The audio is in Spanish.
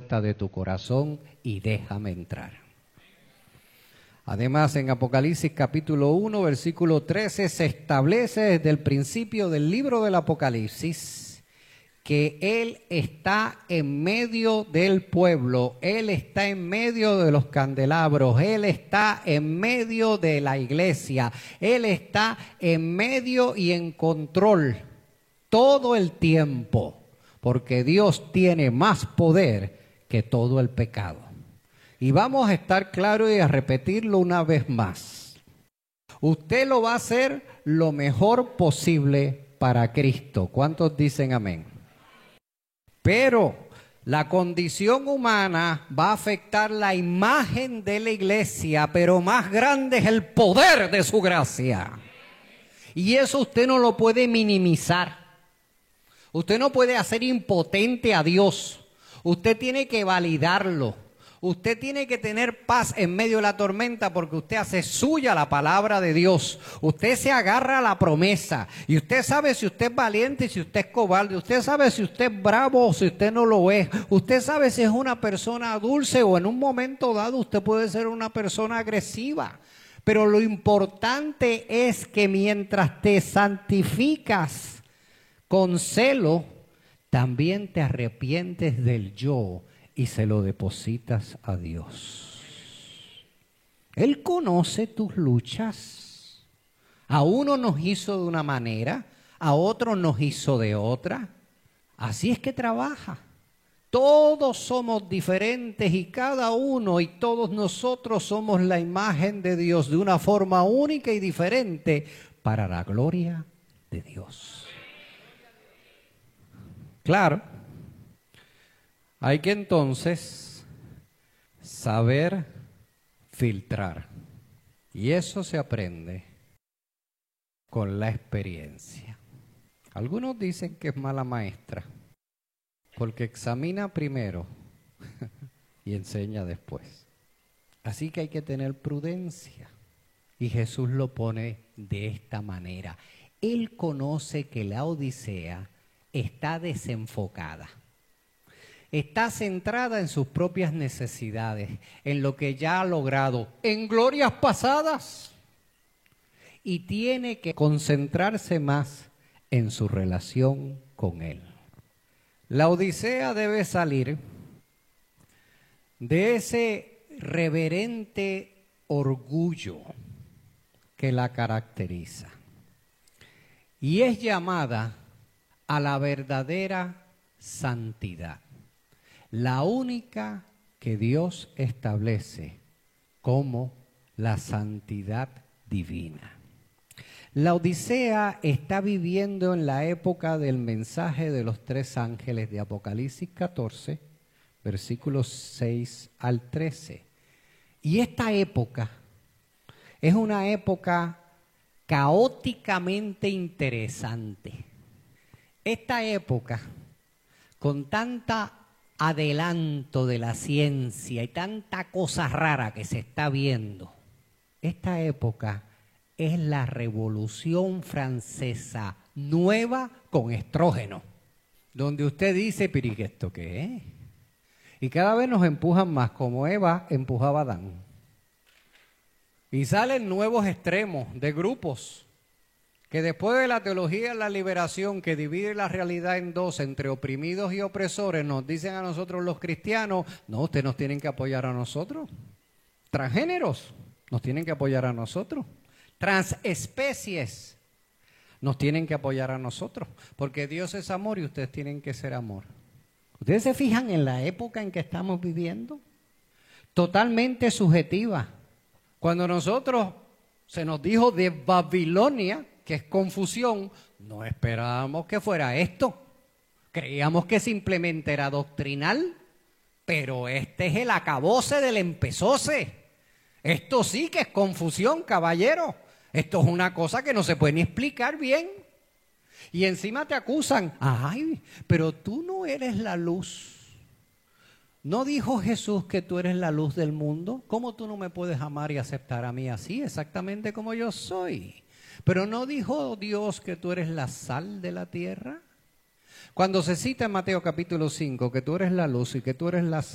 puerta de tu corazón y déjame entrar. Además, en Apocalipsis capítulo 1, versículo 13, se establece desde el principio del libro del Apocalipsis que Él está en medio del pueblo, Él está en medio de los candelabros, Él está en medio de la iglesia, Él está en medio y en control todo el tiempo, porque Dios tiene más poder que todo el pecado. Y vamos a estar claros y a repetirlo una vez más. Usted lo va a hacer lo mejor posible para Cristo. ¿Cuántos dicen amén? Pero la condición humana va a afectar la imagen de la iglesia, pero más grande es el poder de su gracia. Y eso usted no lo puede minimizar. Usted no puede hacer impotente a Dios. Usted tiene que validarlo. Usted tiene que tener paz en medio de la tormenta porque usted hace suya la palabra de Dios. Usted se agarra a la promesa y usted sabe si usted es valiente y si usted es cobarde. Usted sabe si usted es bravo o si usted no lo es. Usted sabe si es una persona dulce o en un momento dado usted puede ser una persona agresiva. Pero lo importante es que mientras te santificas con celo, también te arrepientes del yo y se lo depositas a Dios. Él conoce tus luchas. A uno nos hizo de una manera, a otro nos hizo de otra. Así es que trabaja. Todos somos diferentes y cada uno y todos nosotros somos la imagen de Dios de una forma única y diferente para la gloria de Dios. Claro. Hay que entonces saber filtrar. Y eso se aprende con la experiencia. Algunos dicen que es mala maestra, porque examina primero y enseña después. Así que hay que tener prudencia. Y Jesús lo pone de esta manera. Él conoce que la Odisea está desenfocada. Está centrada en sus propias necesidades, en lo que ya ha logrado, en glorias pasadas. Y tiene que concentrarse más en su relación con Él. La Odisea debe salir de ese reverente orgullo que la caracteriza. Y es llamada a la verdadera santidad. La única que Dios establece como la santidad divina. La Odisea está viviendo en la época del mensaje de los 3 ángeles de Apocalipsis 14, versículos 6 al 13. Y esta época es una época caóticamente interesante. Esta época, con tanta adelanto de la ciencia y tanta cosa rara que se está viendo, esta época es la Revolución Francesa nueva con estrógeno, donde usted dice, pero ¿y esto qué es? Y cada vez nos empujan más, como Eva empujaba a Adán. Y salen nuevos extremos de grupos que después de la teología de la liberación que divide la realidad en dos, entre oprimidos y opresores, nos dicen a nosotros los cristianos, no, ustedes nos tienen que apoyar a nosotros. Transgéneros nos tienen que apoyar a nosotros. Transespecies nos tienen que apoyar a nosotros, porque Dios es amor y ustedes tienen que ser amor. ¿Ustedes se fijan en la época en que estamos viviendo? Totalmente subjetiva. Cuando nosotros se nos dijo de Babilonia, que es confusión, no esperábamos que fuera esto. Creíamos que simplemente era doctrinal, pero este es el acabose del empezose. Esto sí que es confusión, caballero. Esto es una cosa que no se puede ni explicar bien. Y encima te acusan, ay, pero tú no eres la luz. ¿No dijo Jesús que tú eres la luz del mundo? ¿Cómo tú no me puedes amar y aceptar a mí así, exactamente como yo soy? ¿Pero no dijo Dios que tú eres la sal de la tierra? Cuando se cita en Mateo capítulo 5 que tú eres la luz y que tú eres la